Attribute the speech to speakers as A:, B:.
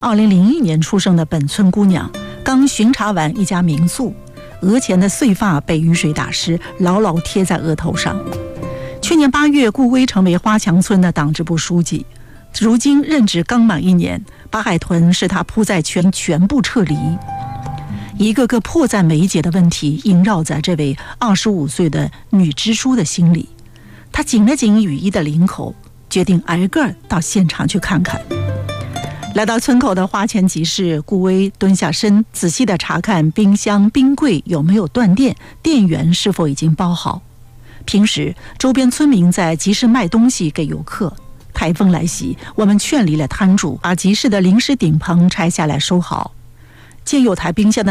A: 2001年出生的本村姑娘刚巡查完一家民宿，额前的碎发被雨水打湿，牢牢贴在额头上。去年8月，顾威成为花墙村的党支部书记，如今任职刚满1年，八海屯是他铺在全部撤离。一个个迫在眉睫的问题萦绕在这位25岁的女支书的心里。她紧了紧雨衣的领口，决定挨个到现场去看看。来到村口的花钱集市，顾威蹲下身，仔细地查看冰箱、冰柜有没有断电，电源是否已经包好。平时周边村民在集市卖东西给游客，台风来袭，我们劝离了摊主，把集市的临时顶棚拆下来收好。见有台冰箱的